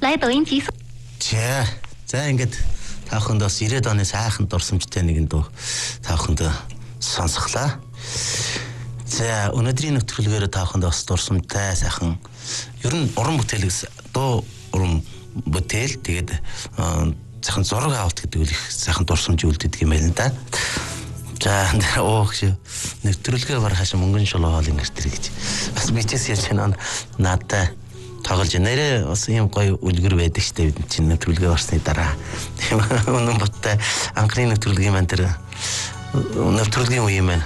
За ингээд та бүхэнд бас 90-ад оны сайхан дурсамжтай нэгэн дуу та бүхэнд сонсголаа. За өнөөдрийн нэвтрүүлгээр та бүхэнд бас дурсамжтай сайхан ер нь уран бүтээлээс дуу уран бүтээл тэгээд сайхан зураг авалт гэдэг үл их сайхан дурсамж үлддэг юм байна да. За гэж нэвтрүүлгээ бар хашаа мөнгөн шулуул ингэж тэр гэж бас бичээс ярьж байна надад тоглож нэрээ бас юм гоё үлгэр байдаг штэ бид чинь нэвтрүүлгээ барсны дараа тийм үнэн боттой анхны нэвтрүүлгийн маань тэр нэвтрүүлгийн үе юм байна.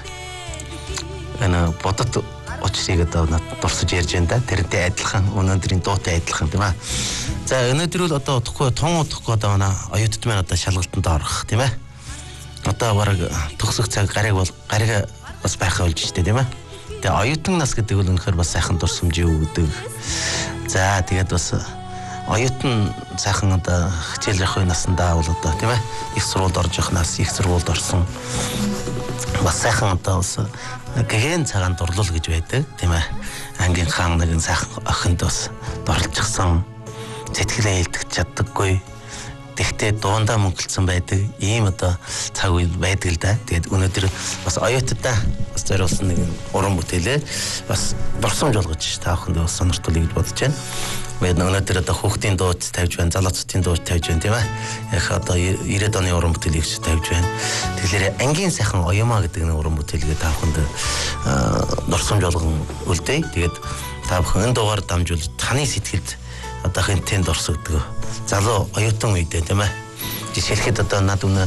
Ана бодот очрыг одоо дурсаж ярьж байна да. Тэрнтэй адилхан өнөөдрийн дуутай адилхан тийм аа. За өнөөдөр л одоо удахгүй тун удахгүй одоо манай оюутнууд маань одоо шалгалтанд орох тийм ээ. Одоо бараг төгсөх цаг гариг бас байхаа болж штэ тийм ээ. Тэгээ оюутан нас гэдэг бол үнэхээр бас сайхан дурсамж өгдөг. За тэгээд бас оюутан сайхан одоо хичээл явах үе насндаа бол одоо тийм ээ их сургуульд орж явах нас их сургуульд орсон бас сайхан одоо бас гэгэн цагаан дурлал гэж байдаг тийм ээ. Ангийн хаан нэгэн сайхан охинд бас дурлжсан сэтгэлээ илтгэж чаддаггүй. Тэгтээ дуундаа мөнгөлцсөн байдаг ийм одоо цаг үе байдаг л да. Тэгээд өнөөдөр бас оюутнуудаа бас зориулсан нэг уран бүтээлээ бас дурсамж болгож та бүхэнд бас сонирхтуулъя гэж бодож байна. Бид өнөөдөр одоо хүүхдийн дууч тавьж байна, залуучдын дууч тавьж байна тийм ээ. Яг одоо 90-ад оны уран бүтээлийг тавьж байна. Тэгэхээр ангийн сайхан оюумаа гэдэг нэг уран бүтээлгээ та бүхэнд дурсамж болгон үлдээе. Тэгээд та бүхэн энэ дугаар дамжуулж таны сэтгэлд одоо хинтэн дурсагддаг залуу оюутан үедээ тийм ээ. Жишээлхэд одоо над үнэ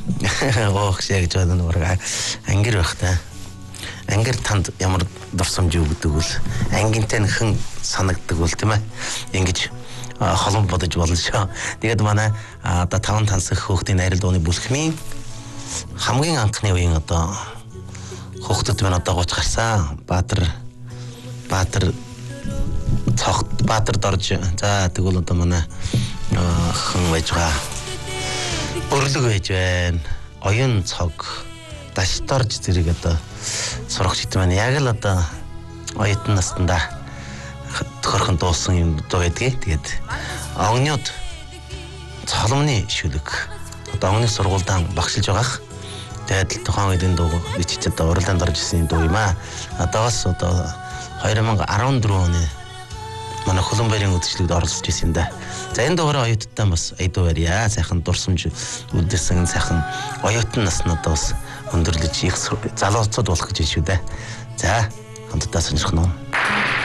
гэж байна нэг ангир байх та. Ангир танд ямар дурсамж өгдөг бол ангинтай хэн санагддаг бол тийм ээ. Ингэж холон бодож болно шүү. Тэгээд манай одоо 5 тансах хүүхдийн найрал дууны бүлхмийн хамгийн анхны үеийн одоо хүүхдүүд маань одоо гоц гарсан. Баатар дорж за тэгвэл одоо манай хэн байж байгаа өрлөг байж байна. Оюун цог дашторж зэрэг одоо сурагч гэдэг маань яг л одоо оюутан наснда тохирхон дуусан юм дуу байдгийг. Тэгээд огнёд цоломны шүлэг одоо огны сургуультай багшилж байгаах. Тэгээд тухайн үеийн дуу бичиж одоо уралдаанд орж ирсэн дуу юм аа. Одоос одоо 2014 оны манай хөлбөмбөрийн үдшилтэд оролцож ирсэн юм да. За энэ дугаараа оюутнуудаа бас айдуу барья. Сайхан дурсамж үлдээсэн сайхан оюутан наснуудаа бас өндөрлөж их залууцууд болох гэж байна шүү дээ. За хамтдаа сонирхно.